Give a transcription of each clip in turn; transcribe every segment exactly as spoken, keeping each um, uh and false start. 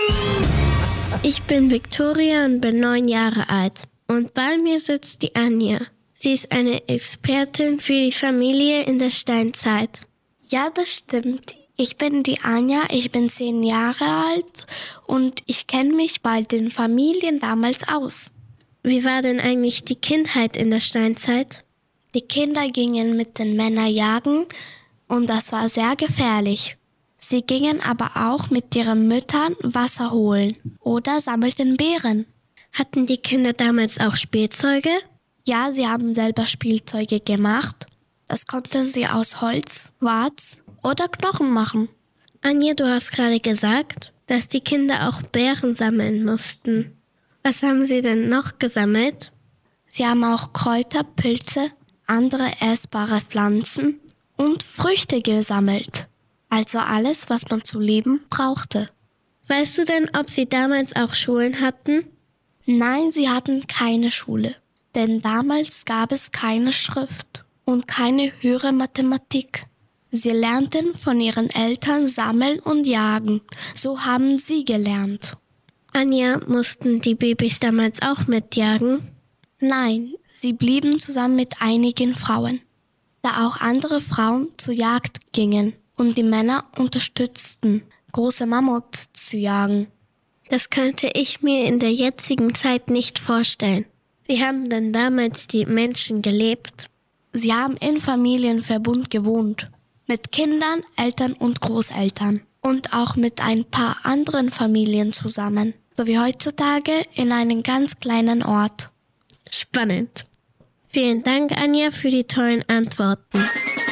Ich bin Victoria und bin neun Jahre alt. Und bei mir sitzt die Anja. Sie ist eine Expertin für die Familie in der Steinzeit. Ja, das stimmt. Ich bin die Anja, ich bin zehn Jahre alt und ich kenne mich bei den Familien damals aus. Wie war denn eigentlich die Kindheit in der Steinzeit? Die Kinder gingen mit den Männern jagen und das war sehr gefährlich. Sie gingen aber auch mit ihren Müttern Wasser holen oder sammelten Beeren. Hatten die Kinder damals auch Spielzeuge? Ja, sie haben selber Spielzeuge gemacht. Das konnten sie aus Holz, Warz oder Knochen machen. Anja, du hast gerade gesagt, dass die Kinder auch Beeren sammeln mussten. Was haben sie denn noch gesammelt? Sie haben auch Kräuter, Pilze, andere essbare Pflanzen und Früchte gesammelt. Also alles, was man zu leben brauchte. Weißt du denn, ob sie damals auch Schulen hatten? Nein, sie hatten keine Schule, denn damals gab es keine Schrift und keine höhere Mathematik. Sie lernten von ihren Eltern sammeln und jagen. So haben sie gelernt. Anja, mussten die Babys damals auch mitjagen? Nein, sie blieben zusammen mit einigen Frauen, da auch andere Frauen zur Jagd gingen und die Männer unterstützten, große Mammuts zu jagen. Das könnte ich mir in der jetzigen Zeit nicht vorstellen. Wie haben denn damals die Menschen gelebt? Sie haben in Familienverbund gewohnt, mit Kindern, Eltern und Großeltern und auch mit ein paar anderen Familien zusammen, so wie heutzutage in einem ganz kleinen Ort. Spannend. Vielen Dank, Anja, für die tollen Antworten.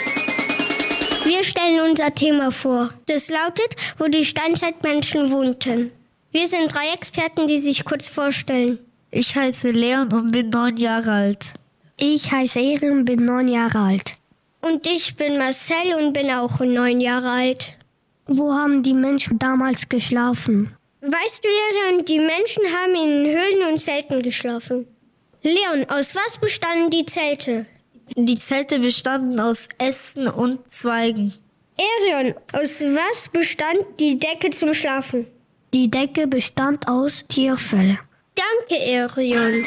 Wir stellen unser Thema vor. Das lautet, wo die Steinzeitmenschen wohnten. Wir sind drei Experten, die sich kurz vorstellen. Ich heiße Leon und bin neun Jahre alt. Ich heiße Erin und bin neun Jahre alt. Und ich bin Marcel und bin auch neun Jahre alt. Wo haben die Menschen damals geschlafen? Weißt du, Erin, die Menschen haben in Höhlen und Zelten geschlafen. Leon, aus was bestanden die Zelte? Die Zelte bestanden aus Ästen und Zweigen. Erin, aus was bestand die Decke zum Schlafen? Die Decke bestand aus Tierfell. Danke, Erin.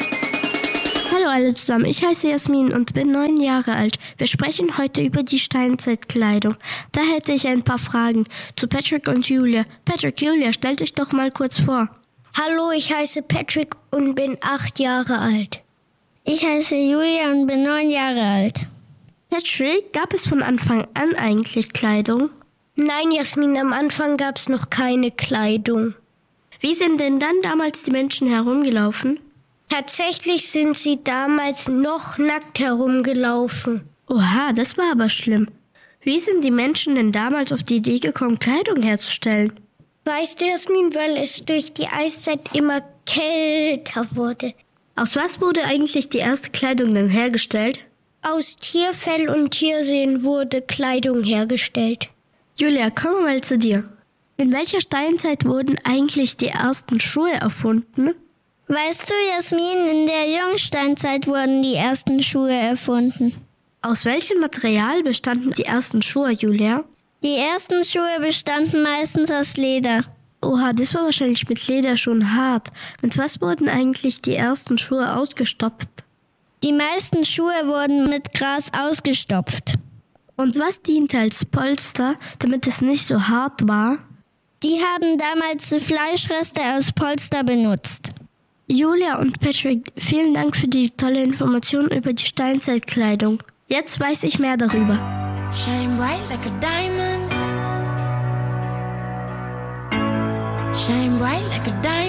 Hallo alle zusammen, ich heiße Jasmin und bin neun Jahre alt. Wir sprechen heute über die Steinzeitkleidung. Da hätte ich ein paar Fragen zu Patrick und Julia. Patrick, Julia, stellt euch doch mal kurz vor. Hallo, ich heiße Patrick und bin acht Jahre alt. Ich heiße Julia und bin neun Jahre alt. Patrick, gab es von Anfang an eigentlich Kleidung? Nein, Jasmin, am Anfang gab es noch keine Kleidung. Wie sind denn dann damals die Menschen herumgelaufen? Tatsächlich sind sie damals noch nackt herumgelaufen. Oha, das war aber schlimm. Wie sind die Menschen denn damals auf die Idee gekommen, Kleidung herzustellen? Weißt du, Jasmin, weil es durch die Eiszeit immer kälter wurde. Aus was wurde eigentlich die erste Kleidung denn hergestellt? Aus Tierfell und Tiersehen wurde Kleidung hergestellt. Julia, kommen wir mal zu dir. In welcher Steinzeit wurden eigentlich die ersten Schuhe erfunden? Weißt du, Jasmin, in der Jungsteinzeit wurden die ersten Schuhe erfunden. Aus welchem Material bestanden die ersten Schuhe, Julia? Die ersten Schuhe bestanden meistens aus Leder. Oha, das war wahrscheinlich mit Leder schon hart. Mit was wurden eigentlich die ersten Schuhe ausgestopft? Die meisten Schuhe wurden mit Gras ausgestopft. Und was diente als Polster, damit es nicht so hart war? Die haben damals Fleischreste aus Polster benutzt. Julia und Patrick, vielen Dank für die tolle Information über die Steinzeitkleidung. Jetzt weiß ich mehr darüber. Shine bright like a diamond. Shine bright like a diamond.